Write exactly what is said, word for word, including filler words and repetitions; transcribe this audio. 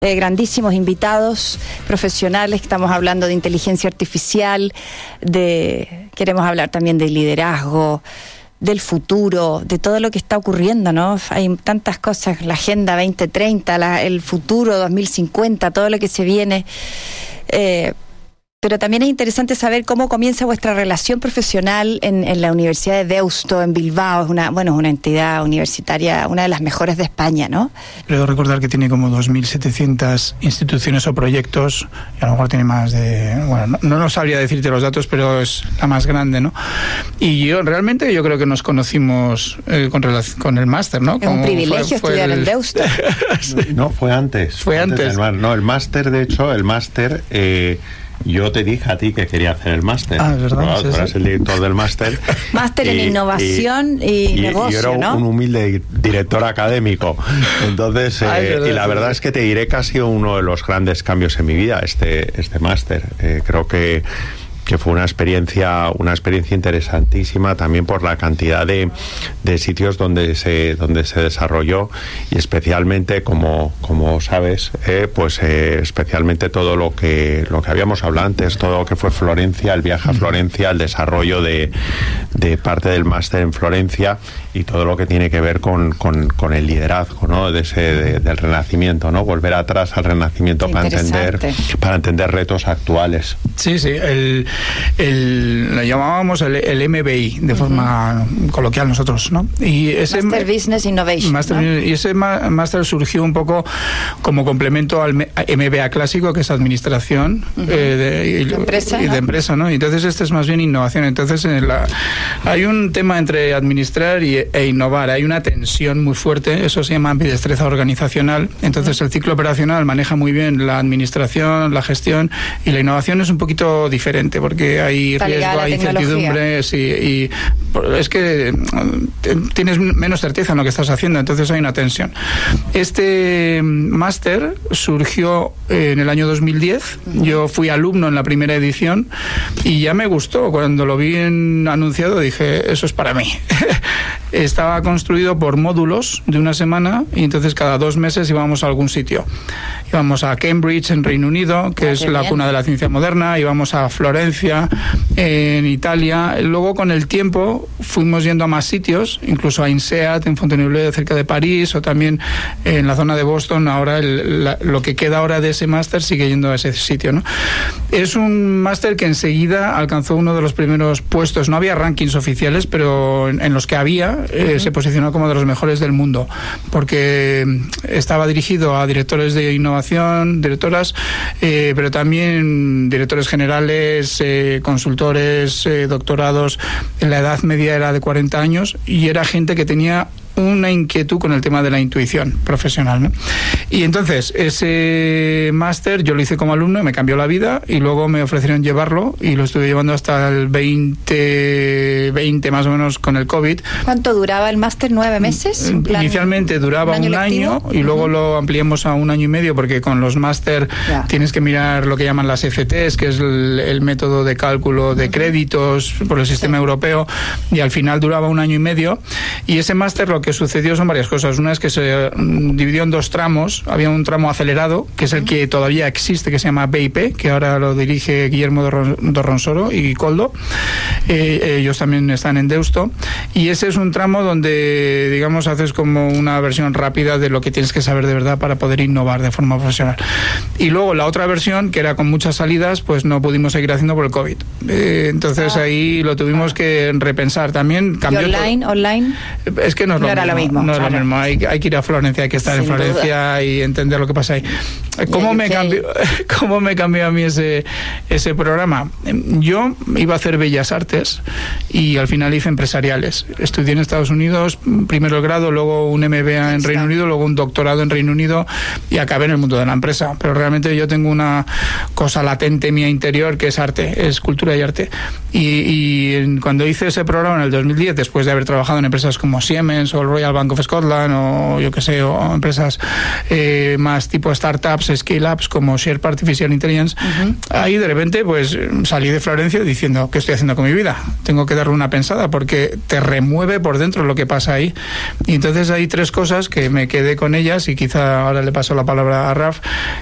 Eh, grandísimos invitados profesionales, estamos hablando de inteligencia artificial, de queremos hablar también de liderazgo, del futuro, de todo lo que está ocurriendo, ¿no? Hay tantas cosas, la Agenda veinte treinta, la, el futuro dos mil cincuenta, todo lo que se viene. Eh, Pero también es interesante saber cómo comienza vuestra relación profesional en, en la Universidad de Deusto, en Bilbao. Es una, bueno, es una entidad universitaria, una de las mejores de España, ¿no? Creo recordar que tiene como dos mil setecientas instituciones o proyectos, y a lo mejor tiene más de... Bueno, no, no, no sabría decirte los datos, pero es la más grande, ¿no? Y yo realmente yo creo que nos conocimos eh, con, relación, con el máster, ¿no? Es un privilegio fue, fue estudiar el... en Deusto. No, fue antes. Fue antes. antes. No, el máster, de hecho, el máster... Eh, Yo te dije a ti que quería hacer el máster. Ah, es verdad. No, sí, tú sí. eras el director del máster. Máster en innovación y, y, y negocio, y yo era ¿no? un humilde director académico. Entonces, ah, eh, verdad, y la verdad es que te diré que ha sido uno de los grandes cambios en mi vida, este, este máster. Eh, creo que que fue una experiencia una experiencia interesantísima también por la cantidad de, de sitios donde se donde se desarrolló, y especialmente como como sabes eh, pues eh, especialmente todo lo que lo que habíamos hablado antes, todo lo que fue Florencia, el viaje a Florencia, el desarrollo de, de parte del máster en Florencia y todo lo que tiene que ver con, con, con el liderazgo, ¿no? De ese, de, del renacimiento, ¿no? Volver atrás al renacimiento para entender para entender retos actuales. Sí, sí, el, el lo llamábamos el, el M B I de forma uh-huh. coloquial nosotros, ¿no? Y ese Master Business Innovation, Master, ¿no? Y ese máster surgió un poco como complemento al M B A clásico, que es administración uh-huh. eh, de, y, de empresa, y ¿no? de empresa, ¿no? Entonces este es más bien innovación. Entonces en la, hay un tema entre administrar y, e innovar. Hay una tensión muy fuerte. Eso se llama ambidestreza organizacional. Entonces uh-huh. el ciclo operacional maneja muy bien la administración, la gestión, y la innovación es un poquito diferente porque hay Está riesgo, hay incertidumbre, sí, y es que tienes menos certeza en lo que estás haciendo, entonces hay una tensión. Este máster surgió en el año dos mil diez, yo fui alumno en la primera edición y ya me gustó. Cuando lo vi en anunciado dije, eso es para mí. Estaba construido por módulos de una semana y entonces cada dos meses íbamos a algún sitio. Íbamos a Cambridge, en Reino Unido, que ah, es la bien. cuna de la ciencia moderna, íbamos a Florencia, en Italia. Luego, con el tiempo, fuimos yendo a más sitios, incluso a INSEAD, en Fontainebleau, cerca de París, o también en la zona de Boston. Ahora, el, la, lo que queda ahora de ese máster sigue yendo a ese sitio, ¿no? Es un máster que enseguida alcanzó uno de los primeros puestos. No había rankings oficiales, pero en, en los que había, eh, uh-huh. se posicionó como de los mejores del mundo, porque estaba dirigido a directores de innovación, directoras, eh, pero también directores generales, eh, consultores, eh, doctorados. La edad media era de cuarenta años y era gente que tenía una inquietud con el tema de la intuición profesional, ¿no? Y entonces ese máster yo lo hice como alumno y me cambió la vida, y luego me ofrecieron llevarlo y lo estuve llevando hasta el veinte, veinte más o menos con el COVID. ¿Cuánto duraba el máster? ¿Nueve meses? Inicialmente duraba un año, un año y luego uh-huh. lo ampliamos a un año y medio, porque con los máster yeah. tienes que mirar lo que llaman las F Ts, que es el, el método de cálculo de uh-huh. créditos por el sistema sí. europeo, y al final duraba un año y medio. Y ese máster lo que sucedió son varias cosas. Una es que se dividió en dos tramos. Había un tramo acelerado, que es el que todavía existe, que se llama B I P, que ahora lo dirige Guillermo Dorronsoro y Coldo. Eh, ellos también están en Deusto. Y ese es un tramo donde, digamos, haces como una versión rápida de lo que tienes que saber de verdad para poder innovar de forma profesional. Y luego la otra versión, que era con muchas salidas, pues no pudimos seguir haciendo por el COVID. Eh, entonces ah. ahí lo tuvimos que repensar. También cambió. ¿Y online? Todo. ¿Online? Es que no es lo no era lo mismo. No claro. es lo mismo. Hay, hay que ir a Florencia, hay que estar Sin en Florencia duda. Y entender lo que pasa ahí. ¿Cómo me cambió, cómo me cambió a mí ese, ese programa? Yo iba a hacer Bellas Artes y al final hice empresariales. Estudié en Estados Unidos, primero el grado, luego un M B A en Reino Unido, luego un doctorado en Reino Unido, y acabé en el mundo de la empresa. Pero realmente yo tengo una cosa latente mía interior, que es arte, es cultura y arte. Y, y cuando hice ese programa en el dos mil diez, después de haber trabajado en empresas como Siemens o el Royal Bank of Scotland, o yo que sé, o empresas eh, más tipo startups, scale-ups, como Sherpa Artificial Intelligence, uh-huh. ahí de repente pues salí de Florencio diciendo, ¿qué estoy haciendo con mi vida? Tengo que darle una pensada, porque te remueve por dentro lo que pasa ahí. Y entonces hay tres cosas que me quedé con ellas, y quizá ahora le paso la palabra a Raf,